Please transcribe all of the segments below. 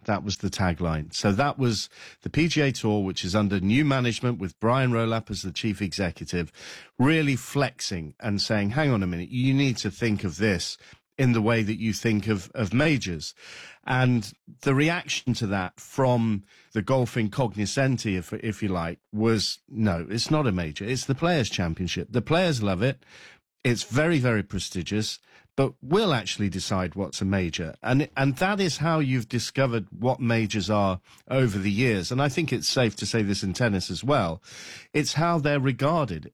That was the tagline. So that was the PGA Tour, which is under new management with Brian Rolapp as the chief executive, really flexing and saying, hang on a minute, you need to think of this in the way that you think of majors. And the reaction to that from the golfing cognoscenti, if you like, was, no, it's not a major. It's the Players' Championship. The players love it. It's very, very prestigious, but we'll actually decide what's a major. And that is how you've discovered what majors are over the years. And I think it's safe to say this in tennis as well. It's how they're regarded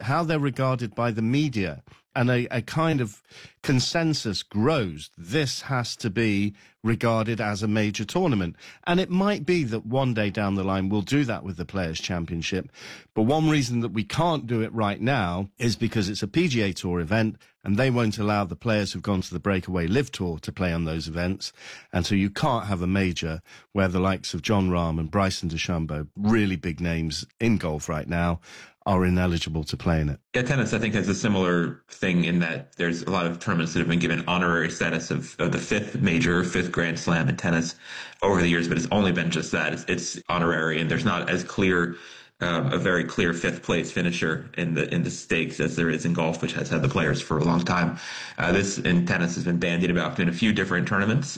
by the media. And a kind of consensus grows. This has to be regarded as a major tournament. And it might be that one day down the line we'll do that with the Players' Championship. But one reason that we can't do it right now is because it's a PGA Tour event and they won't allow the players who've gone to the Breakaway Live Tour to play on those events. And so you can't have a major where the likes of Jon Rahm and Bryson DeChambeau, really big names in golf right now, are ineligible to play in it. Yeah, tennis, I think, has a similar thing in that there's a lot of tournaments that have been given honorary status of the fifth major, fifth Grand Slam in tennis over the years, but it's only been just that. It's honorary, and there's not as clear a very clear fifth place finisher in the stakes as there is in golf, which has had the players for a long time. This in tennis has been bandied about in a few different tournaments.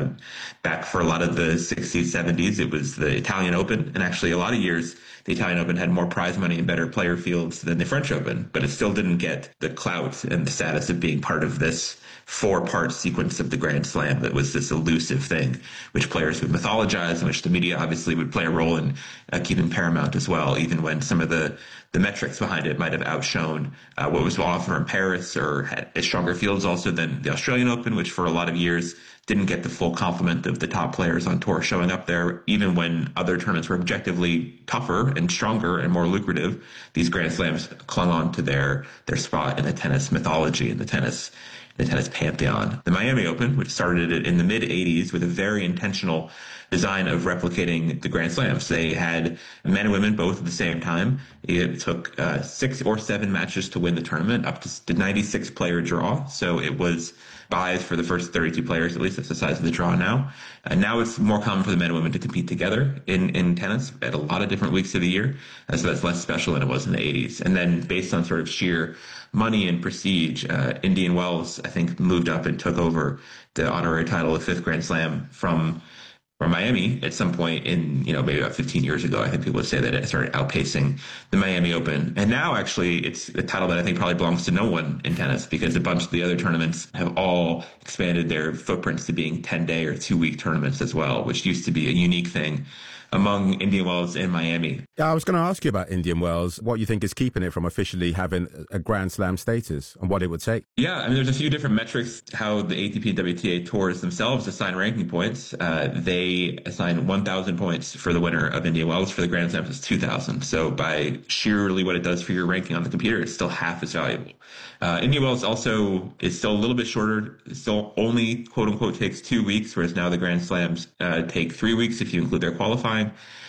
Back for a lot of the 60s, 70s, it was the Italian Open, and actually a lot of years the Italian Open had more prize money and better player fields than the French Open, but it still didn't get the clout and the status of being part of this four-part sequence of the Grand Slam that was this elusive thing, which players would mythologize and which the media obviously would play a role in keeping paramount as well, even when some of the metrics behind it might have outshone what was offered in Paris or had stronger fields also than the Australian Open, which for a lot of years didn't get the full complement of the top players on tour showing up there. Even when other tournaments were objectively tougher and stronger and more lucrative, these Grand Slams clung on to their spot in the tennis mythology and the tennis pantheon. The Miami Open, which started in the mid 80s with a very intentional design of replicating the Grand Slams. They had men and women both at the same time. It took 6 or 7 matches to win the tournament, up to the 96 player draw. So it was buys for the first 32 players, at least that's the size of the draw now. And now it's more common for the men and women to compete together in tennis at a lot of different weeks of the year. So that's less special than it was in the 80s. And then based on sort of sheer money and prestige, Indian Wells, I think, moved up and took over the honorary title of fifth Grand Slam from Miami at some point in, maybe about 15 years ago. I think people would say that it started outpacing the Miami Open. And now actually it's a title that I think probably belongs to no one in tennis, because a bunch of the other tournaments have all expanded their footprints to being 10-day or 2-week tournaments as well, which used to be a unique thing among Indian Wells and Miami. Yeah, I was going to ask you about Indian Wells, what you think is keeping it from officially having a Grand Slam status and what it would take. Yeah, I mean, there's a few different metrics how the ATP WTA tours themselves assign ranking points. They assign 1,000 points for the winner of Indian Wells. For the Grand Slams, it's 2,000. So by sheerly what it does for your ranking on the computer, it's still half as valuable. Indian Wells also is still a little bit shorter. It still only, quote unquote, takes 2 weeks, whereas now the Grand Slams take 3 weeks if you include their qualifying.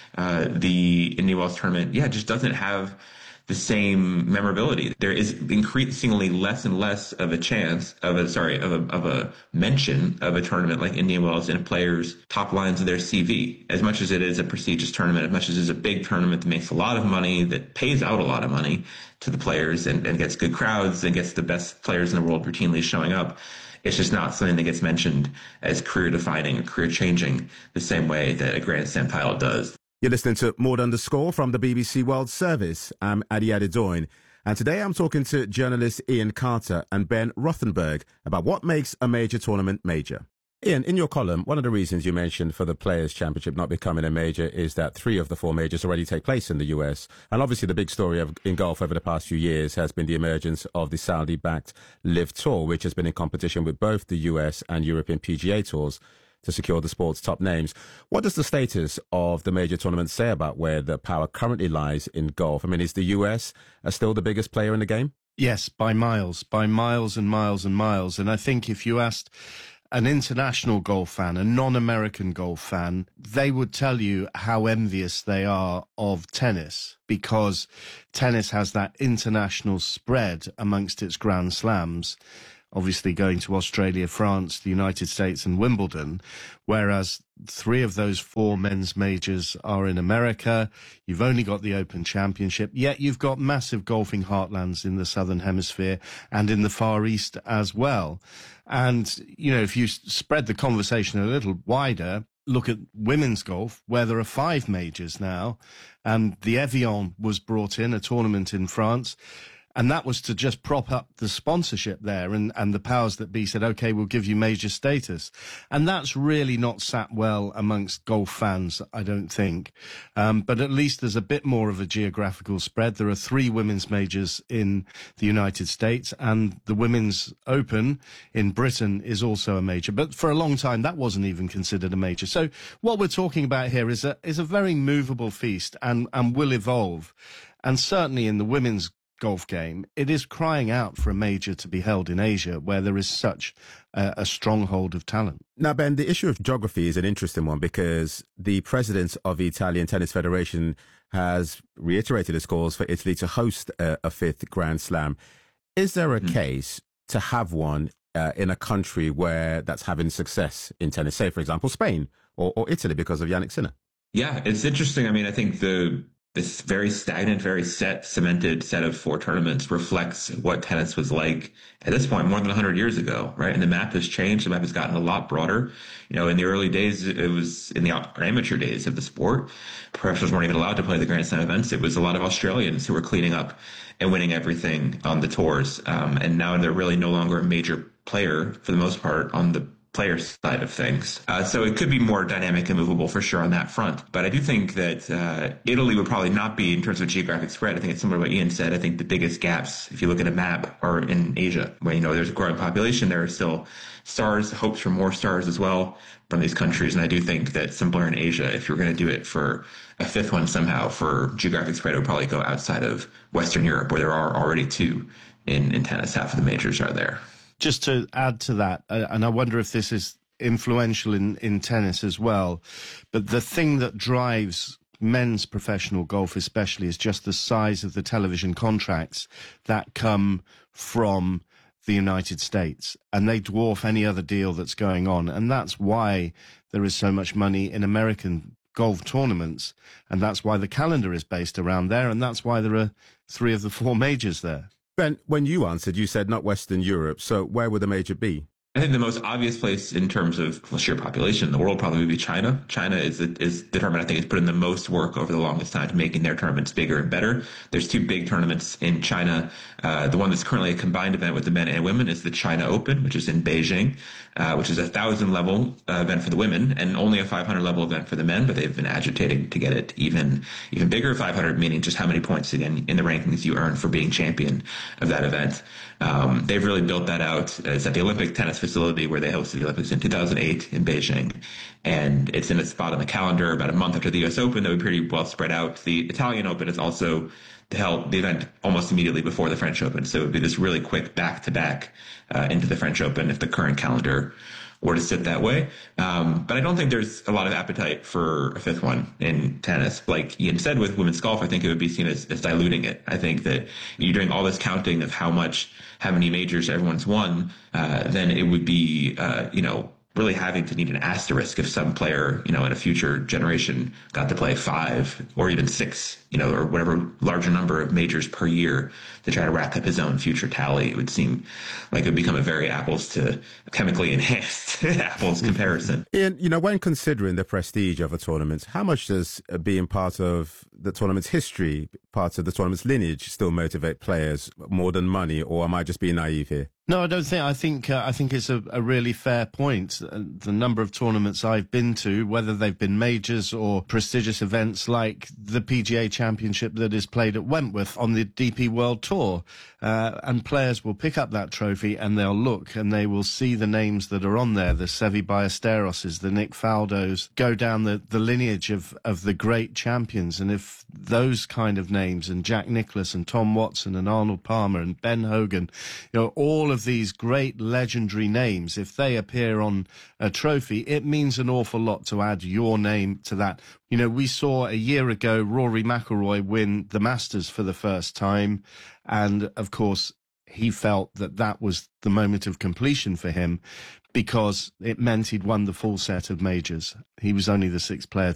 The Indian Wells tournament, just doesn't have the same memorability. There is increasingly less and less of a chance of a mention of a tournament like Indian Wells in a player's top lines of their CV. As much as it is a prestigious tournament, as much as it's a big tournament that makes a lot of money, that pays out a lot of money to the players and gets good crowds and gets the best players in the world routinely showing up, it's just not something that gets mentioned as career-defining or career-changing the same way that a Grand Slam title does. You're listening to More Than the Score from the BBC World Service. I'm Adi Adedoyin, and today I'm talking to journalists Ian Carter and Ben Rothenberg about what makes a major tournament major. Ian, in your column, one of the reasons you mentioned for the Players' Championship not becoming a major is that 3 of the 4 majors already take place in the US. And obviously the big story in golf over the past few years has been the emergence of the Saudi-backed Live Tour, which has been in competition with both the US and European PGA Tours to secure the sport's top names. What does the status of the major tournament say about where the power currently lies in golf? I mean, is the US still the biggest player in the game? Yes, by miles and miles and miles. And I think if you asked an international golf fan, a non-American golf fan, they would tell you how envious they are of tennis, because tennis has that international spread amongst its Grand Slams. obviously going to Australia, France, the United States and Wimbledon, whereas 3 of those 4 men's majors are in America. You've only got the Open Championship, yet you've got massive golfing heartlands in the Southern Hemisphere and in the Far East as well. And, you know, if you spread the conversation a little wider, look at women's golf, where there are 5 majors now, and the Evian was brought in, a tournament in France, and that was to just prop up the sponsorship there, and the powers that be said, okay, we'll give you major status. And that's really not sat well amongst golf fans, I don't think. But at least there's a bit more of a geographical spread. There are 3 women's majors in the United States, and the Women's Open in Britain is also a major. But for a long time, that wasn't even considered a major. So what we're talking about here is a very movable feast and will evolve. And certainly in the women's golf game, it is crying out for a major to be held in Asia, where there is such a stronghold of talent. Now, Ben, the issue of geography is an interesting one because the president of the Italian Tennis Federation has reiterated his calls for Italy to host a 5th Grand Slam. Is there a case to have one in a country where that's having success in tennis, say, for example, Spain or Italy because of Jannik Sinner? Yeah, it's interesting. I mean, I think this very stagnant, very cemented set of 4 tournaments reflects what tennis was like at this point more than 100 years ago, right? And the map has changed. The map has gotten a lot broader. You know, in the early days, it was in the amateur days of the sport. Professionals weren't even allowed to play the Grand Slam events. It was a lot of Australians who were cleaning up and winning everything on the tours. And now they're really no longer a major player, for the most part, on the player side of things. So it could be more dynamic and movable for sure on that front. But I do think that Italy would probably not be in terms of geographic spread. I think it's similar to what Ian said. I think the biggest gaps, if you look at a map, are in Asia, where, you know, there's a growing population. There are still stars, hopes for more stars as well from these countries. And I do think that simpler in Asia, if you're going to do it for a 5th one somehow for geographic spread, it would probably go outside of Western Europe, where there are already 2 in tennis. Half of the majors are there. Just to add to that, and I wonder if this is influential in tennis as well, but the thing that drives men's professional golf especially is just the size of the television contracts that come from the United States, and they dwarf any other deal that's going on. And that's why there is so much money in American golf tournaments, and that's why the calendar is based around there, and that's why there are 3 of the 4 majors there. Ben, when you answered, you said not Western Europe. So where would the major be? I think the most obvious place in terms of sheer population in the world probably would be China. China is the tournament I think has put in the most work over the longest time to making their tournaments bigger and better. There's 2 big tournaments in China. The one that's currently a combined event with the men and women is the China Open, which is in Beijing, which is a 1,000 level event for the women and only a 500 level event for the men. But they've been agitating to get it even bigger. 500 meaning just how many points again in the rankings you earn for being champion of that event. They've really built that out. It's at the Olympic tennis facility where they hosted the Olympics in 2008 in Beijing. And it's in a spot on the calendar about a month after the US Open that would be pretty well spread out. The Italian Open is also held the event almost immediately before the French Open. So it would be this really quick back-to-back into the French Open if the current calendar were to sit that way. But I don't think there's a lot of appetite for a 5th one in tennis. Like Ian said with women's golf, I think it would be seen as diluting it. I think that you're doing all this counting of how many majors everyone's won, then it would be, really having to need an asterisk if some player, in a future generation got to play 5 or even 6, or whatever larger number of majors per year to try to rack up his own future tally. It would seem like it would become a very apples to chemically enhanced apples comparison. Ian, when considering the prestige of a tournament, how much does being part of the tournament's history, part of the tournament's lineage still motivate players more than money, or am I just being naive here? No, I don't think. I think it's a really fair point. The number of tournaments I've been to, whether they've been majors or prestigious events like the PGA Championship that is played at Wentworth on the DP World Tour, and players will pick up that trophy and they'll look and they will see the names that are on there, the Seve Ballesteroses, the Nick Faldos, go down the lineage of the great champions. And if those kind of names, and Jack Nicklaus and Tom Watson and Arnold Palmer and Ben Hogan, all of these great legendary names, if they appear on a trophy, it means an awful lot to add your name to that. We saw a year ago Rory McIlroy win the Masters for the first time, and of course he felt that that was the moment of completion for him because it meant he'd won the full set of majors. He was only the 6th player